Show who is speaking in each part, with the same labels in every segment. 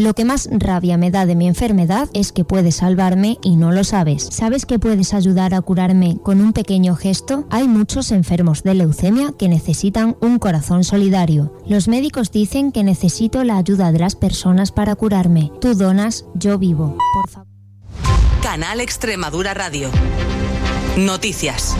Speaker 1: Lo que más rabia me da de mi enfermedad es que puedes salvarme y no lo sabes. ¿Sabes que puedes ayudar a curarme con un pequeño gesto? Hay muchos enfermos de leucemia que necesitan un corazón solidario. Los médicos dicen que necesito la ayuda de las personas para curarme. Tú donas, yo vivo. Por favor.
Speaker 2: Canal Extremadura Radio. Noticias.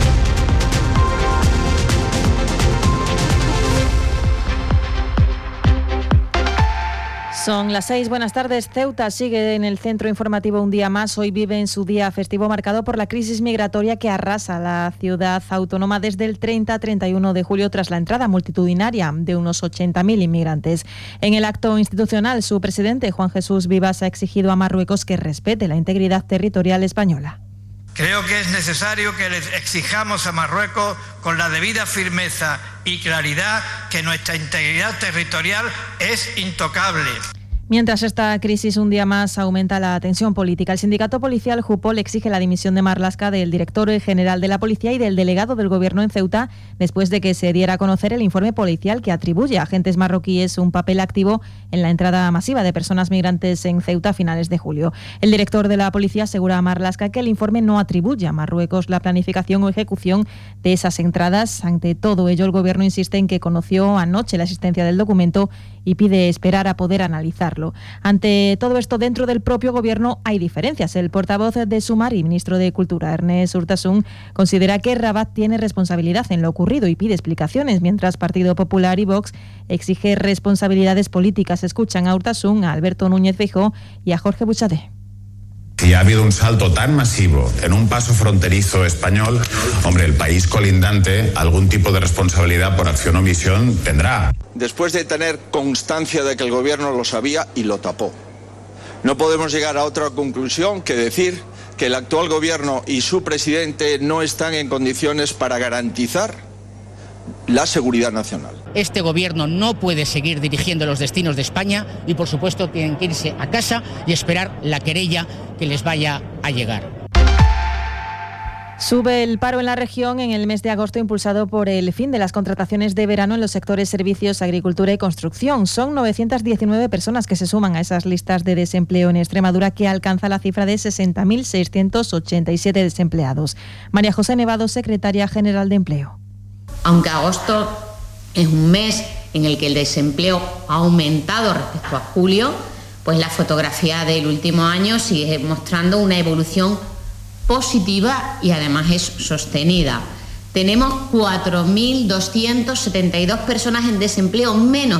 Speaker 3: Son las 6, buenas tardes. Ceuta sigue en el centro informativo un día más. Hoy vive en su día festivo marcado por la crisis migratoria que arrasa la ciudad autónoma desde el 30 a 31 de julio tras la entrada multitudinaria de unos 80.000 inmigrantes. En el acto institucional, su presidente, Juan Jesús Vivas, ha exigido a Marruecos que respete la integridad territorial española.
Speaker 4: Creo que es necesario que les exijamos a Marruecos con la debida firmeza y claridad que nuestra integridad territorial es intocable.
Speaker 3: Mientras esta crisis un día más aumenta la tensión política, el sindicato policial Jupol exige la dimisión de Marlaska, del director general de la policía y del delegado del gobierno en Ceuta, después de que se diera a conocer el informe policial que atribuye a agentes marroquíes un papel activo en la entrada masiva de personas migrantes en Ceuta a finales de julio. El director de la policía asegura a Marlaska que el informe no atribuye a Marruecos la planificación o ejecución de esas entradas. Ante todo ello, el gobierno insiste en que conoció anoche la existencia del documento y pide esperar a poder analizarlo. Ante todo esto, dentro del propio gobierno hay diferencias. El portavoz de Sumar y ministro de Cultura, Ernest Urtasun, considera que Rabat tiene responsabilidad en lo ocurrido y pide explicaciones, mientras Partido Popular y Vox exige responsabilidades políticas. Escuchan a Urtasun, a Alberto Núñez Feijóo y a Jorge Buxadé.
Speaker 5: Si ha habido un salto tan masivo en un paso fronterizo español, hombre, el país colindante algún tipo de responsabilidad por acción o omisión tendrá.
Speaker 6: Después de tener constancia de que el gobierno lo sabía y lo tapó. No podemos llegar a otra conclusión que decir que el actual gobierno y su presidente no están en condiciones para garantizar la seguridad nacional.
Speaker 7: Este gobierno no puede seguir dirigiendo los destinos de España y, por supuesto, tienen que irse a casa y esperar la querella que les vaya a llegar.
Speaker 3: Sube el paro en la región en el mes de agosto, impulsado por el fin de las contrataciones de verano en los sectores servicios, agricultura y construcción. Son 919 personas que se suman a esas listas de desempleo en Extremadura, que alcanza la cifra de 60.687 desempleados. María José Nevado, secretaria general de Empleo.
Speaker 8: Aunque agosto es un mes en el que el desempleo ha aumentado respecto a julio, pues la fotografía del último año sigue mostrando una evolución positiva y además es sostenida. Tenemos 4.272 personas en desempleo menos